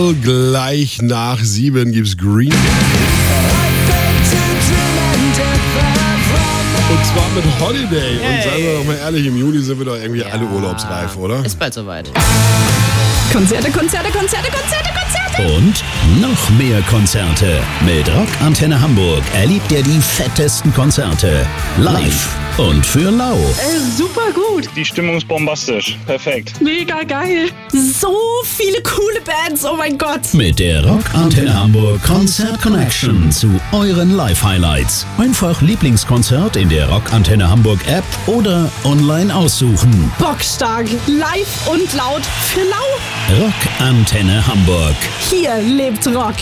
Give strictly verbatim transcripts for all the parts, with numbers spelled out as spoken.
Gleich nach sieben gibt's Green. Und zwar mit Holiday. Hey. Und seien wir doch mal ehrlich, im Juni sind wir doch irgendwie ja. alle urlaubsreif, oder? Ist bald soweit. Konzerte, Konzerte, Konzerte, Konzerte, Konzerte. Und noch mehr Konzerte. Mit Rock Antenne Hamburg erlebt ihr die fettesten Konzerte. Live und für lau. Äh, super gut. Die Stimmung ist bombastisch. Perfekt. Mega geil. So viele coole Bands. Oh mein Gott. Mit der Rock Antenne Hamburg Konzert Connection zu euren Live-Highlights. Einfach Lieblingskonzert in der Rock Antenne Hamburg App oder online aussuchen. Bockstark. Live und laut für lau. Rock Antenne Hamburg. Hier lebt Rock.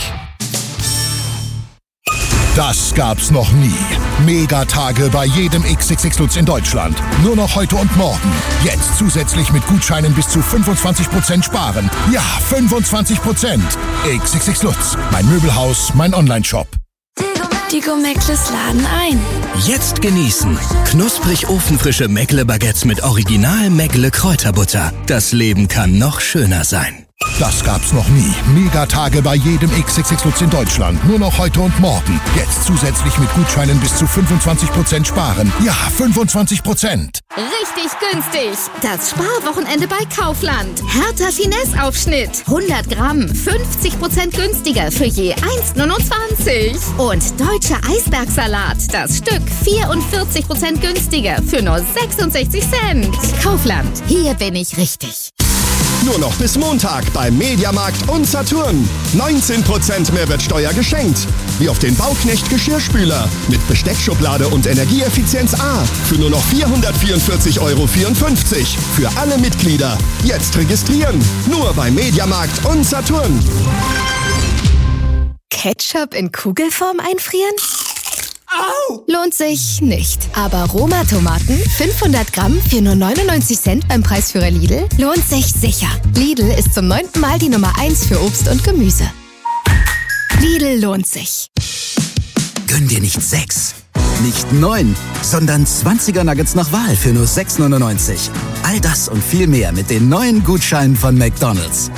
Das gab's noch nie. Megatage bei jedem X X X Lutz in Deutschland. Nur noch heute und morgen. Jetzt zusätzlich mit Gutscheinen bis zu fünfundzwanzig Prozent sparen. Ja, fünfundzwanzig Prozent. X X X Lutz. Mein Möbelhaus, mein Onlineshop. Die Gomeckles laden ein. Jetzt genießen. Knusprig ofenfrische Meckle-Baguettes mit Original Meckle-Kräuterbutter. Das Leben kann noch schöner sein. Das gab's noch nie. Megatage bei jedem X X X Lutz in Deutschland. Nur noch heute und morgen. Jetzt zusätzlich mit Gutscheinen bis zu fünfundzwanzig Prozent sparen. Ja, fünfundzwanzig Prozent. Richtig günstig. Das Sparwochenende bei Kaufland. Hertha Finesse-Aufschnitt. hundert Gramm. fünfzig Prozent günstiger für je eins neunundzwanzig. Und deutscher Eisbergsalat. Das Stück vierundvierzig Prozent günstiger für nur sechsundsechzig Cent. Kaufland. Hier bin ich richtig. Nur noch bis Montag beim Mediamarkt und Saturn. neunzehn Prozent Mehrwertsteuer geschenkt. Wie auf den Bauknecht Geschirrspüler mit Besteckschublade und Energieeffizienz A für nur noch vierhundertvierundvierzig Euro vierundfünfzig. Für alle Mitglieder. Jetzt registrieren. Nur beim Mediamarkt und Saturn. Ketchup in Kugelform einfrieren? Au! Lohnt sich nicht. Aber Roma-Tomaten, fünfhundert Gramm für nur neunundneunzig Cent beim Preisführer Lidl, lohnt sich sicher. Lidl ist zum neunten Mal die Nummer eins für Obst und Gemüse. Lidl lohnt sich. Gönn dir nicht sechs, nicht neun, sondern zwanziger Nuggets nach Wahl für nur sechs neunundneunzig. All das und viel mehr mit den neuen Gutscheinen von McDonald's.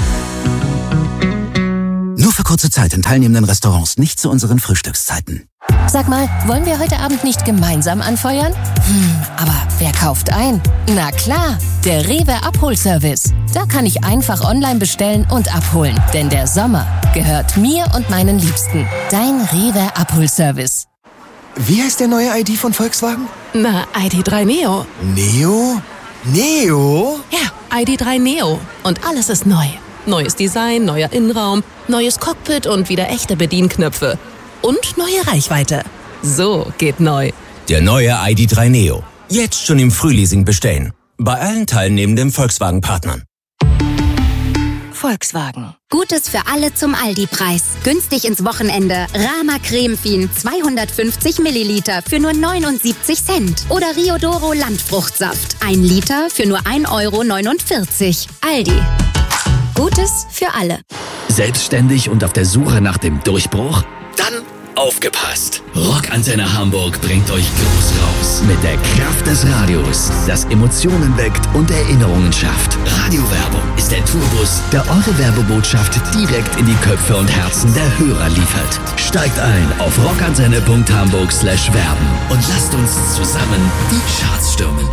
Nur für kurze Zeit in teilnehmenden Restaurants, nicht zu unseren Frühstückszeiten. Sag mal, wollen wir heute Abend nicht gemeinsam anfeuern? Hm, aber wer kauft ein? Na klar, der Rewe Abholservice. Da kann ich einfach online bestellen und abholen. Denn der Sommer gehört mir und meinen Liebsten. Dein Rewe Abholservice. Wie heißt der neue I D von Volkswagen? Na, I D drei Neo. Neo? Neo? Ja, I D drei Neo. Und alles ist neu. Neues Design, neuer Innenraum, neues Cockpit und wieder echte Bedienknöpfe. Und neue Reichweite. So geht neu. Der neue I D drei Neo. Jetzt schon im Frühleasing bestellen. Bei allen teilnehmenden Volkswagen-Partnern. Volkswagen. Gutes für alle zum Aldi-Preis. Günstig ins Wochenende. Rama Cremefin zweihundertfünfzig Milliliter für nur neunundsiebzig Cent. Oder Riodoro Landfruchtsaft. ein Liter für nur ein Euro neunundvierzig. Aldi. Gutes für alle. Selbstständig und auf der Suche nach dem Durchbruch? Dann aufgepasst! Rock Antenne Hamburg bringt euch groß raus mit der Kraft des Radios, das Emotionen weckt und Erinnerungen schafft. Radiowerbung ist der Tourbus, der eure Werbebotschaft direkt in die Köpfe und Herzen der Hörer liefert. Steigt ein auf rockantenne punkt hamburg slash werben und lasst uns zusammen die Charts stürmen.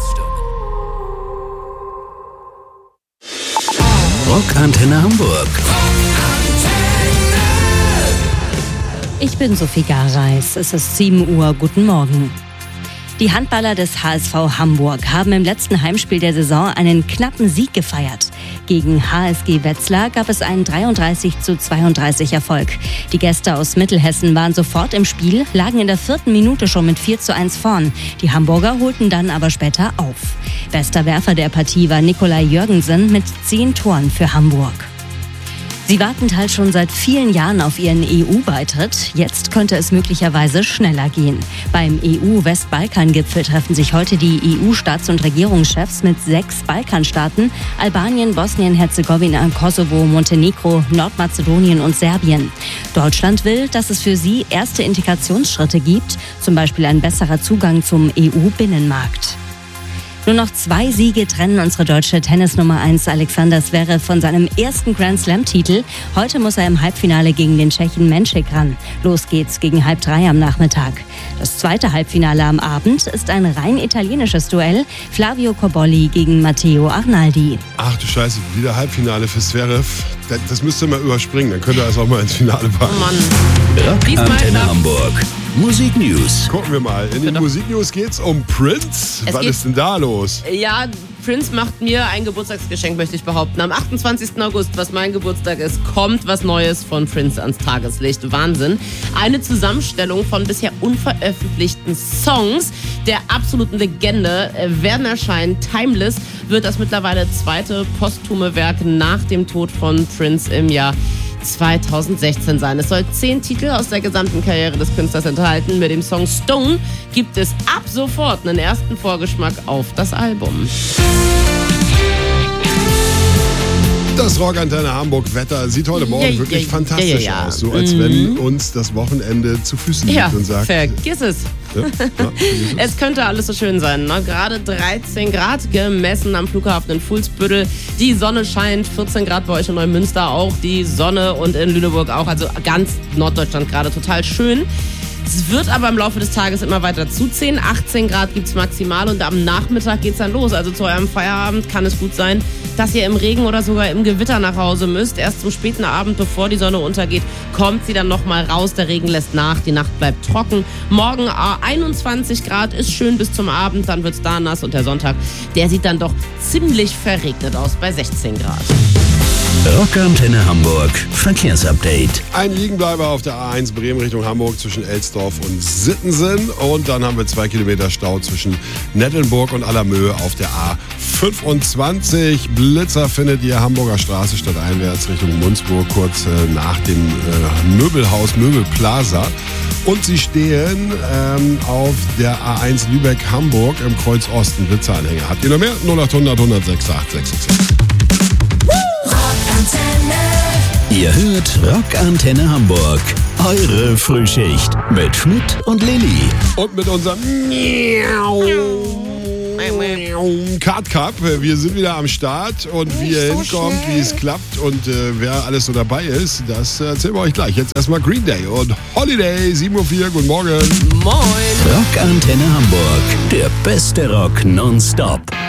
Rock Antenne Hamburg. Ich bin Sophie Gareis. Es ist sieben Uhr. Guten Morgen. Die Handballer des H S V Hamburg haben im letzten Heimspiel der Saison einen knappen Sieg gefeiert. Gegen H S G Wetzlar gab es einen dreiunddreißig zu zweiunddreißig Erfolg. Die Gäste aus Mittelhessen waren sofort im Spiel, lagen in der vierten Minute schon mit vier zu eins vorn. Die Hamburger holten dann aber später auf. Bester Werfer der Partie war Nikolai Jürgensen mit zehn Toren für Hamburg. Sie warten halt schon seit vielen Jahren auf ihren E U-Beitritt. Jetzt könnte es möglicherweise schneller gehen. Beim E U-Westbalkan-Gipfel treffen sich heute die E U-Staats- und Regierungschefs mit sechs Balkanstaaten: Albanien, Bosnien-Herzegowina, Kosovo, Montenegro, Nordmazedonien und Serbien. Deutschland will, dass es für sie erste Integrationsschritte gibt, zum Beispiel ein besserer Zugang zum E U-Binnenmarkt. Nur noch zwei Siege trennen unsere deutsche Tennis-Nummer eins Alexander Zverev von seinem ersten Grand-Slam-Titel. Heute muss er im Halbfinale gegen den Tschechen Menšik ran. Los geht's gegen halb drei am Nachmittag. Das zweite Halbfinale am Abend ist ein rein italienisches Duell. Flavio Cobolli gegen Matteo Arnaldi. Ach du Scheiße, wieder Halbfinale für Zverev. Das, das müsst ihr mal überspringen, dann könnt ihr also auch mal ins Finale packen. Oh Mann. Rockantenne Hamburg. Musik News. Gucken wir mal. In den Musik News geht's um Prince. Es Was ist denn da los? Ja, Prince macht mir ein Geburtstagsgeschenk, möchte ich behaupten. Am achtundzwanzigsten August, was mein Geburtstag ist, kommt was Neues von Prince ans Tageslicht. Wahnsinn. Eine Zusammenstellung von bisher unveröffentlichten Songs der absoluten Legende werden erscheinen. Timeless wird das mittlerweile zweite posthume Werk nach dem Tod von Prince im Jahr zweitausendsechzehn sein. Es soll zehn Titel aus der gesamten Karriere des Künstlers enthalten. Mit dem Song Stone gibt es ab sofort einen ersten Vorgeschmack auf das Album. Das Rockantenne Hamburg Wetter sieht heute Morgen ja, wirklich ja, fantastisch ja, ja, ja. aus. So als mhm. wenn uns das Wochenende zu Füßen liegt ja, und sagt... vergiss es. Ja, ja, es könnte alles so schön sein. Ne? Gerade dreizehn Grad gemessen am Flughafen in Fuhlsbüttel. Die Sonne scheint, vierzehn Grad bei euch in Neumünster auch. Die Sonne und in Lüneburg auch. Also ganz Norddeutschland gerade total schön. Es wird aber im Laufe des Tages immer weiter zuziehen. achtzehn Grad gibt es maximal und am Nachmittag geht es dann los. Also zu eurem Feierabend kann es gut sein, dass ihr im Regen oder sogar im Gewitter nach Hause müsst. Erst zum späten Abend, bevor die Sonne untergeht, kommt sie dann nochmal raus. Der Regen lässt nach, die Nacht bleibt trocken. Morgen einundzwanzig Grad, ist schön bis zum Abend, dann wird es da nass. Und der Sonntag, der sieht dann doch ziemlich verregnet aus bei sechzehn Grad. Rockantenne Hamburg Verkehrsupdate. Ein Liegenbleiber auf der A eins Bremen Richtung Hamburg zwischen Elsdorf und Sittensen. Und dann haben wir zwei Kilometer Stau zwischen Nettelnburg und Allermöhe auf der A fünfundzwanzig. Blitzer findet ihr Hamburger Straße stadteinwärts Richtung Munzburg, kurz äh, nach dem äh, Möbelhaus Möbelplaza. Und sie stehen ähm, auf der A eins Lübeck-Hamburg im Kreuz Osten. Blitzeranhänger. Habt ihr noch mehr? null acht hundert, hundertsechs, acht sechs sechs. Ihr hört Rockantenne Hamburg. Eure Frühschicht mit Schmidt und Lilly. Und mit unserem Card Cup. Wir sind wieder am Start und wie ihr hinkommt, wie es klappt und äh, wer alles so dabei ist, das erzählen wir euch gleich. Jetzt erstmal Green Day und Holiday, sieben Uhr vier. Guten Morgen. Moin. Rockantenne Hamburg. Der beste Rock nonstop.